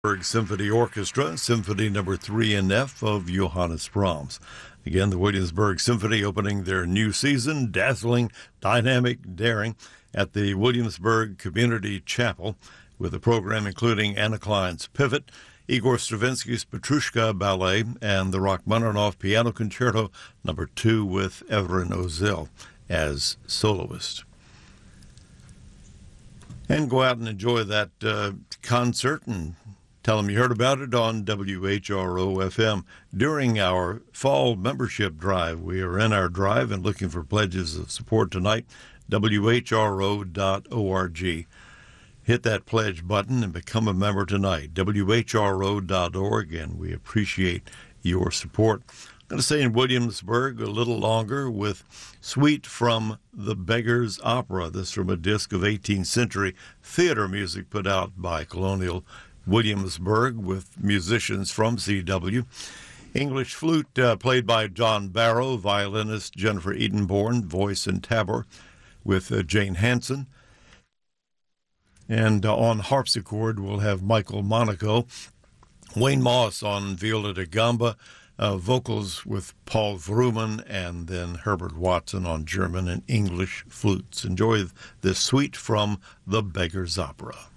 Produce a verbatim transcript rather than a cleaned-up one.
Symphony Orchestra, Symphony Number Three in F of Johannes Brahms. Again, the Williamsburg Symphony opening their new season, dazzling, dynamic, daring, at the Williamsburg Community Chapel, with a program including Anna Klein's Pivot, Igor Stravinsky's Petrushka Ballet, and the Rachmaninoff Piano Concerto Number Two with Evren Ozil as soloist. And go out and enjoy that uh, concert and tell them you heard about it on W H R O F M during our fall membership drive. We are in our drive and looking for pledges of support tonight. W H R O dot org. Hit that pledge button and become a member tonight. W H R O dot org, and we appreciate your support. I'm going to stay in Williamsburg a little longer with Suite from the Beggar's Opera. This from a disc of eighteenth century theater music put out by Colonial Williamsburg with musicians from C W. English flute uh, played by John Barrow, violinist Jennifer Edenborn, voice and tabor with uh, Jane Hansen. And uh, on harpsichord we'll have Michael Monaco, Wayne Moss on viola da gamba, uh, vocals with Paul Vrooman, and then Herbert Watson on German and English flutes. Enjoy this suite from the Beggar's Opera.